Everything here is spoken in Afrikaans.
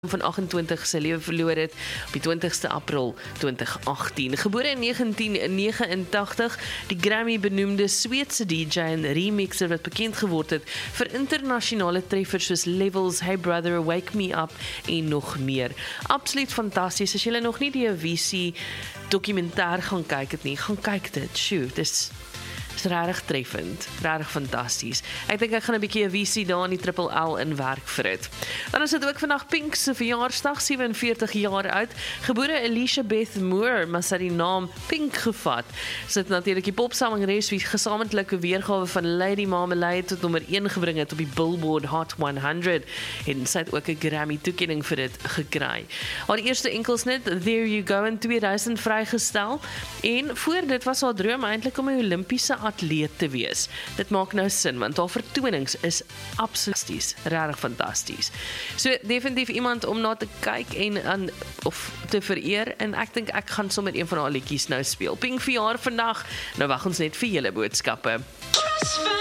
van 28 sy lewe verloor het op die 20ste April 2018. Gebore in 1989, die Grammy benoemde Sweedse DJ en remixer wat bekend geword het vir internasionale treffers soos Levels, Hey Brother, Wake Me Up en nog meer. Absoluut fantasties. As jy nog nie die Avicii dokumentêr gaan kyk het nie, gaan kyk dit. Sjoe, dis regtig treffend, regtig fantasties. Ek dink ek gaan 'n bietjie Avicii daar in die Triple L in werk vir dit. Dan is dit ook vandag Pink se verjaarsdag, 47 jaar oud. Gebore Alicia Beth Moore, maar sy het die naam Pink gevat. Sy het natuurlik die popsangeres wie gesamentlike weergawe van Lady Marmalade tot nommer 1 gebring het op die Billboard Hot 100 en sy het ook 'n Grammy toekenning vir dit gekry. Haar eerste enkelsnit There You Go in 2000 vrygestel en voor dit was haar droom eintlik om 'n Olimpiese atleet te wees. Dit maak nou sin, want haar vertonings is absoluut regtig fantasties. So definitief iemand om na te kyk en of te vereer, en ek dink ek gaan sommer een van haar liedjies nou speel. Pink verjaar vandag, nou wag ons net vir julle boodskappe.